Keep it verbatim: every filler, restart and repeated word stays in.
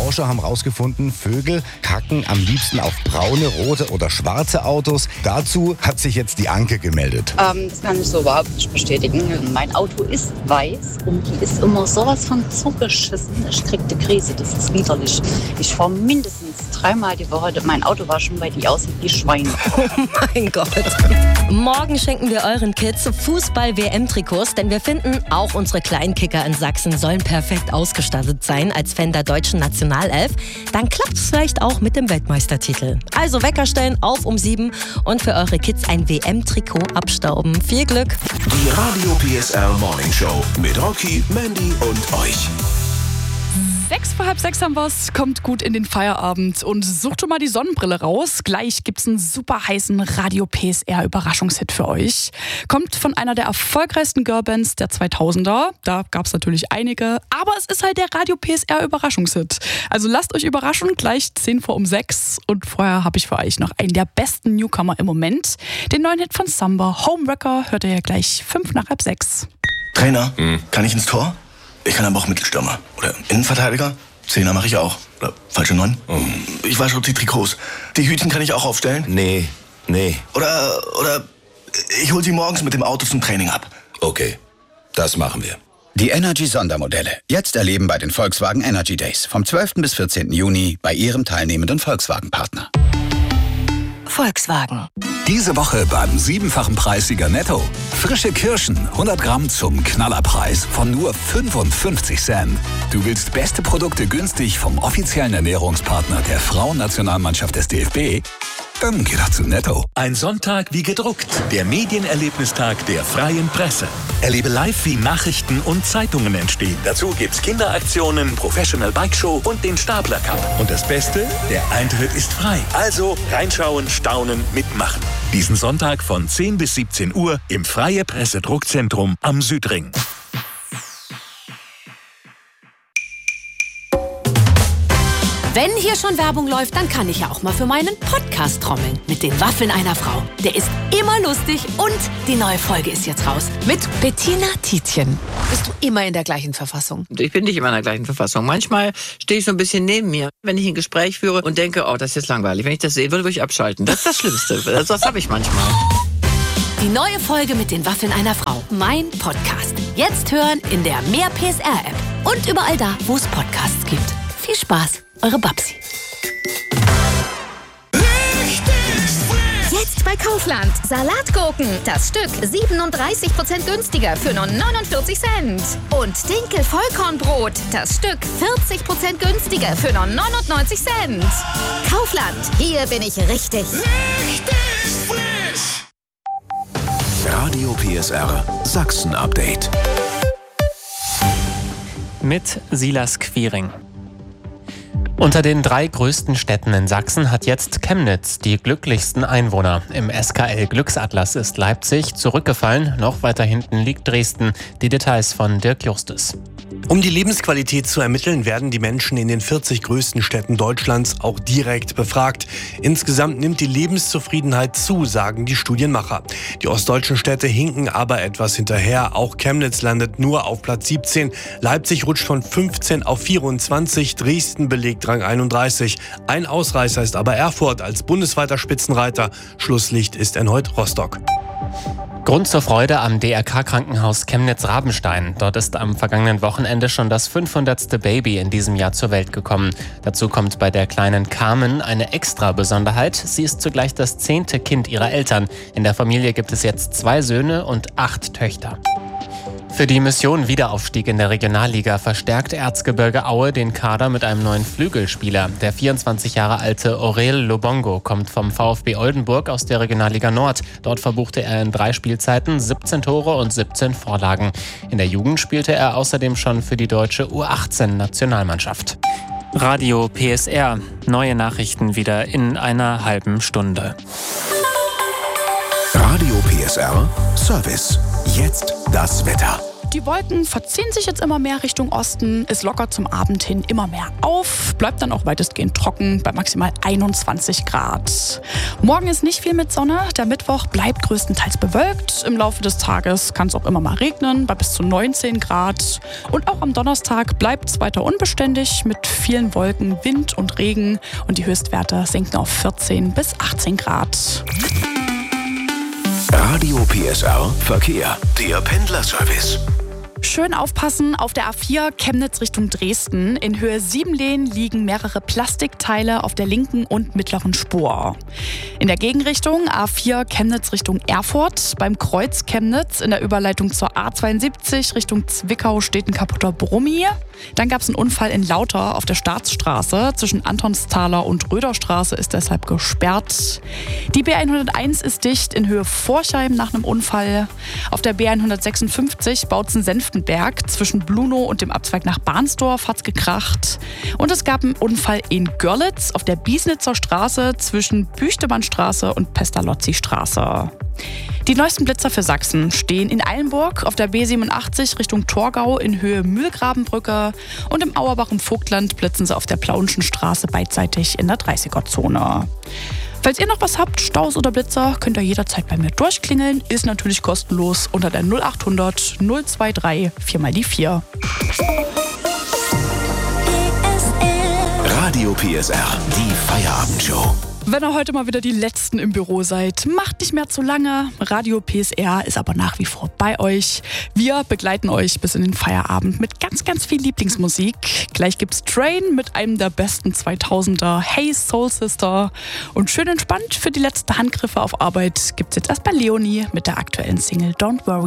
Forscher haben herausgefunden, Vögel kacken am liebsten auf braune, rote oder schwarze Autos. Dazu hat sich jetzt die Anke gemeldet. Ähm, das kann ich so überhaupt nicht bestätigen. Mein Auto ist weiß und die ist immer sowas von zugeschissen. Ich krieg die Krise, das ist widerlich. Ich fahre mindestens dreimal die Woche mein Auto waschen, weil die aussieht wie Schweine. Oh mein Gott. Morgen schenken wir euren Kids Fußball-W M-Trikots, denn wir finden, auch unsere Kleinkicker in Sachsen sollen perfekt ausgestattet sein als Fan der deutschen Nationalelf. Dann klappt es vielleicht auch mit dem Weltmeistertitel. Also Wecker stellen auf um sieben und für eure Kids ein W M-Trikot abstauben. Viel Glück! Die Radio P S R Morning Show mit Rocky, Mandy und euch. Sechs vor halb sechs haben wir's, kommt gut in den Feierabend und sucht schon mal die Sonnenbrille raus. Gleich gibt's einen super heißen Radio P S R Überraschungshit für euch. Kommt von einer der erfolgreichsten Girlbands der zweitausender. Da gab's natürlich einige, aber es ist halt der Radio P S R Überraschungshit. Also lasst euch überraschen, gleich zehn vor um sechs. Und vorher habe ich für euch noch einen der besten Newcomer im Moment. Den neuen Hit von Samba, Homewrecker, hört ihr ja gleich fünf nach halb sechs. Trainer, hm. kann ich ins Tor? Ich kann aber auch Mittelstürmer. Oder Innenverteidiger. Zehner mache ich auch. Oder falsche Neun. Oh. Ich wasche die Trikots. Die Hütchen kann ich auch aufstellen. Nee, nee. Oder, oder ich hol sie morgens mit dem Auto zum Training ab. Okay, das machen wir. Die Energy-Sondermodelle. Jetzt erleben bei den Volkswagen Energy Days. Vom zwölften bis vierzehnten Juni bei Ihrem teilnehmenden Volkswagen-Partner. Volkswagen. Diese Woche beim siebenfachen Preissieger Netto. Frische Kirschen, hundert Gramm zum Knallerpreis von nur fünfundfünfzig Cent. Du willst beste Produkte günstig vom offiziellen Ernährungspartner der Frauennationalmannschaft des D F B? Dann geh doch zu Netto. Ein Sonntag wie gedruckt. Der Medienerlebnistag der Freien Presse. Erlebe live, wie Nachrichten und Zeitungen entstehen. Dazu gibt's Kinderaktionen, Professional Bike Show und den Stapler Cup. Und das Beste? Der Eintritt ist frei. Also reinschauen, staunen, mitmachen. Diesen Sonntag von zehn bis siebzehn Uhr im Freie Presse Druckzentrum am Südring. Wenn hier schon Werbung läuft, dann kann ich ja auch mal für meinen Podcast trommeln. Mit den Waffeln einer Frau. Der ist immer lustig und die neue Folge ist jetzt raus. Mit Bettina Tietjen. Bist du immer in der gleichen Verfassung? Ich bin nicht immer in der gleichen Verfassung. Manchmal stehe ich so ein bisschen neben mir, wenn ich ein Gespräch führe und denke, oh, das ist jetzt langweilig. Wenn ich das sehe, würde ich abschalten. Das ist das Schlimmste. Das, das habe ich manchmal. Die neue Folge mit den Waffeln einer Frau. Mein Podcast. Jetzt hören in der Mehr P S R App. Und überall da, wo es Podcasts gibt. Viel Spaß. Eure Babsi. Jetzt bei Kaufland. Salatgurken. Das Stück siebenunddreißig Prozent günstiger für nur neunundvierzig Cent. Und Dinkel-Vollkornbrot. Das Stück vierzig Prozent günstiger für nur neunundneunzig Cent. Kaufland. Hier bin ich richtig. Richtig frisch. Radio P S R Sachsen Update. Mit Silas Quiring. Unter den drei größten Städten in Sachsen hat jetzt Chemnitz die glücklichsten Einwohner. Im S K L-Glücksatlas ist Leipzig zurückgefallen, noch weiter hinten liegt Dresden. Die Details von Dirk Justus. Um die Lebensqualität zu ermitteln, werden die Menschen in den vierzig größten Städten Deutschlands auch direkt befragt. Insgesamt nimmt die Lebenszufriedenheit zu, sagen die Studienmacher. Die ostdeutschen Städte hinken aber etwas hinterher. Auch Chemnitz landet nur auf Platz siebzehn. Leipzig rutscht von fünfzehn auf vierundzwanzig. Dresden belegt Rang einunddreißig. Ein Ausreißer ist aber Erfurt als bundesweiter Spitzenreiter. Schlusslicht ist erneut Rostock. Grund zur Freude am D R K-Krankenhaus Chemnitz-Rabenstein. Dort ist am vergangenen Wochenende schon das fünfhundertste Baby in diesem Jahr zur Welt gekommen. Dazu kommt bei der kleinen Carmen eine extra Besonderheit. Sie ist zugleich das zehnte Kind ihrer Eltern. In der Familie gibt es jetzt zwei Söhne und acht Töchter. Für die Mission Wiederaufstieg in der Regionalliga verstärkt Erzgebirge Aue den Kader mit einem neuen Flügelspieler. Der vierundzwanzig Jahre alte Aurel Lobongo kommt vom VfB Oldenburg aus der Regionalliga Nord. Dort verbuchte er in drei Spielzeiten siebzehn Tore und siebzehn Vorlagen. In der Jugend spielte er außerdem schon für die deutsche U achtzehn Nationalmannschaft. Radio P S R. Neue Nachrichten wieder in einer halben Stunde. Radio P S R Service. Jetzt das Wetter. Die Wolken verziehen sich jetzt immer mehr Richtung Osten, es lockert zum Abend hin immer mehr auf, bleibt dann auch weitestgehend trocken bei maximal einundzwanzig Grad. Morgen ist nicht viel mit Sonne, der Mittwoch bleibt größtenteils bewölkt. Im Laufe des Tages kann es auch immer mal regnen bei bis zu neunzehn Grad. Und auch am Donnerstag bleibt es weiter unbeständig mit vielen Wolken, Wind und Regen und die Höchstwerte sinken auf vierzehn bis achtzehn Grad. Radio P S R Verkehr, der Pendlerservice. Schön aufpassen, auf der A vier Chemnitz Richtung Dresden. In Höhe Siebenlehn liegen mehrere Plastikteile auf der linken und mittleren Spur. In der Gegenrichtung A vier Chemnitz Richtung Erfurt. Beim Kreuz Chemnitz in der Überleitung zur A zweiundsiebzig Richtung Zwickau steht ein kaputter Brummi. Dann gab es einen Unfall in Lauter auf der Staatsstraße. Zwischen Antonsthaler und Röderstraße ist deshalb gesperrt. Die B hunderteins ist dicht in Höhe Forchheim nach einem Unfall. Auf der B hundertsechsundfünfzig Bautzen-Senftenberg zwischen Blunow und dem Abzweig nach Bahnsdorf hat's gekracht. Und es gab einen Unfall in Görlitz auf der Biesnitzer Straße zwischen Büchtemannstraße und Pestalozzi-Straße. Die neuesten Blitzer für Sachsen stehen in Eilenburg auf der B siebenundachtzig Richtung Torgau in Höhe Mühlgrabenbrücke und im Auerbach im Vogtland blitzen sie auf der Plauenschen Straße beidseitig in der dreißiger-Zone. Falls ihr noch was habt, Staus oder Blitzer, könnt ihr jederzeit bei mir durchklingeln. Ist natürlich kostenlos unter der null achthundert null drei drei vier mal die vier. Radio P S R, die Feierabendshow. Wenn ihr heute mal wieder die Letzten im Büro seid, macht nicht mehr zu lange. Radio P S R ist aber nach wie vor bei euch. Wir begleiten euch bis in den Feierabend mit ganz, ganz viel Lieblingsmusik. Gleich gibt's Train mit einem der besten zweitausender, Hey Soul Sister. Und schön entspannt für die letzten Handgriffe auf Arbeit gibt's jetzt erst bei Leonie mit der aktuellen Single Don't Worry.